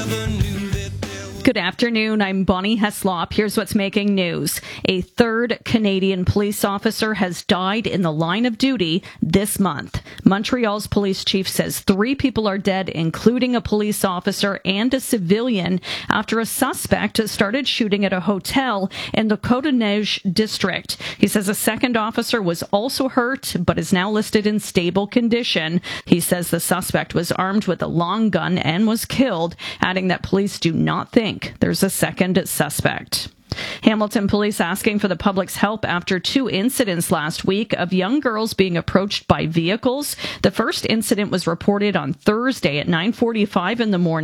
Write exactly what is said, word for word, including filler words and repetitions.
Good afternoon. I'm Bonnie Heslop. Here's what's making news. A third Canadian police officer has died in the line of duty this month. Montreal's police chief says three people are dead, including a police officer and a civilian, after a suspect started shooting at a hotel in the Côte-des-Neiges district. He says a second officer was also hurt, but is now listed in stable condition. He says the suspect was armed with a long gun and was killed, adding that police do not think there's a second suspect. Hamilton police asking for the public's help after two incidents last week of young girls being approached by vehicles. The first incident was reported on Thursday at nine forty-five in the morning.